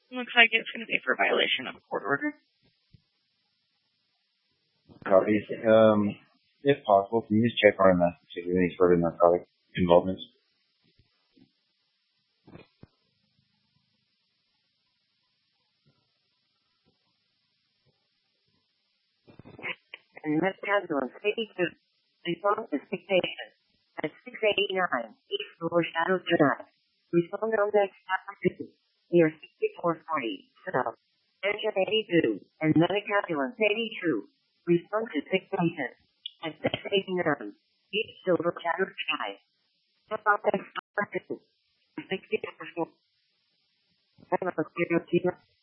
Looks like it's going to be for violation of a court order. Copies. If possible, can you just check on any sort of narcotic involvement? And West Ambulance 82, response to dictation at 689 East Lower Shadow Drive. Respond on next time near 6440 South. Engine 82 and Medic Ambulance 82, respond to dictation at 689 East Silver Shadow Drive. Step out next time 6440.